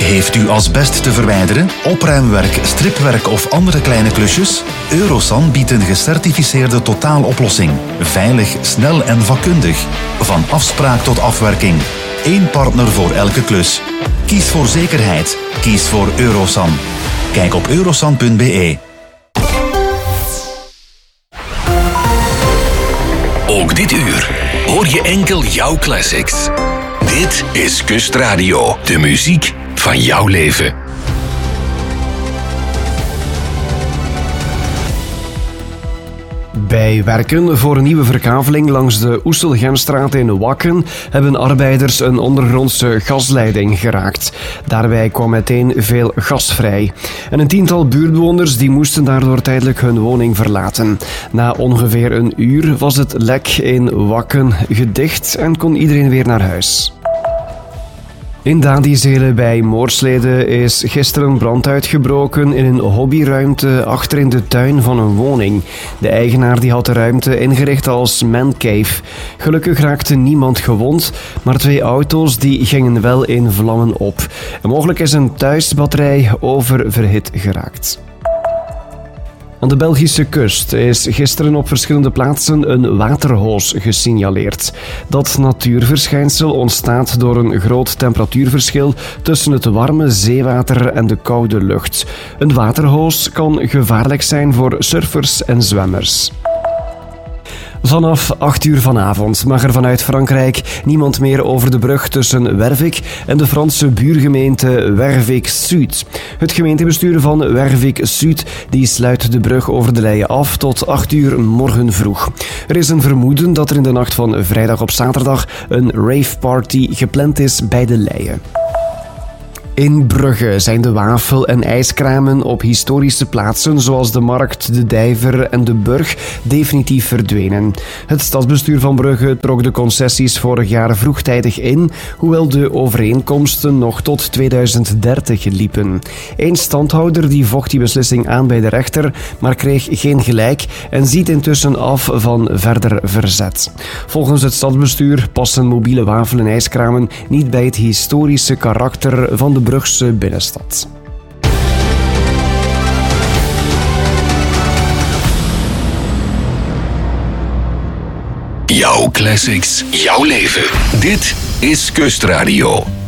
Heeft u asbest te verwijderen, opruimwerk, stripwerk of andere kleine klusjes? Eurosan biedt een gecertificeerde totaaloplossing. Veilig, snel en vakkundig. Van afspraak tot afwerking. Eén partner voor elke klus. Kies voor zekerheid. Kies voor Eurosan. Kijk op eurosan.be. Ook dit uur hoor je enkel jouw classics. Dit is Kustradio, de muziek van jouw leven. Bij werken voor een nieuwe verkaveling langs de Oestelgenstraat in Wakken hebben arbeiders een ondergrondse gasleiding geraakt. Daarbij kwam meteen veel gas vrij. En een tiental buurtbewoners die moesten daardoor tijdelijk hun woning verlaten. Na ongeveer een uur was het lek in Wakken gedicht en kon iedereen weer naar huis. In Dadizele bij Moorslede is gisteren brand uitgebroken in een hobbyruimte achter in de tuin van een woning. De eigenaar die had de ruimte ingericht als mancave. Gelukkig raakte niemand gewond, maar 2 auto's die gingen wel in vlammen op. En mogelijk is een thuisbatterij oververhit geraakt. Aan de Belgische kust is gisteren op verschillende plaatsen een waterhoos gesignaleerd. Dat natuurverschijnsel ontstaat door een groot temperatuurverschil tussen het warme zeewater en de koude lucht. Een waterhoos kan gevaarlijk zijn voor surfers en zwemmers. Vanaf 8 uur vanavond mag er vanuit Frankrijk niemand meer over de brug tussen Wervik en de Franse buurgemeente Wervik-Zuid. Het gemeentebestuur van Wervik-Zuid die sluit de brug over de Leie af tot 8 uur morgen vroeg. Er is een vermoeden dat er in de nacht van vrijdag op zaterdag een raveparty gepland is bij de Leie. In Brugge zijn de wafel- en ijskramen op historische plaatsen zoals de Markt, de Dijver en de Burg definitief verdwenen. Het stadsbestuur van Brugge trok de concessies vorig jaar vroegtijdig in, hoewel de overeenkomsten nog tot 2030 liepen. Eén standhouder die vocht die beslissing aan bij de rechter, maar kreeg geen gelijk en ziet intussen af van verder verzet. Volgens het stadsbestuur passen mobiele wafel- en ijskramen niet bij het historische karakter van de Brugse binnenstad. Jouw classics, jouw leven. Dit is Kustradio.